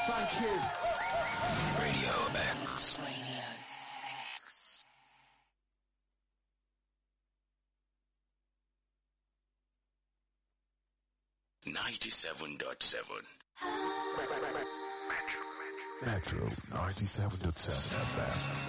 Thank you. Radio X. Radio. 97.7. Metro 97.7 FM.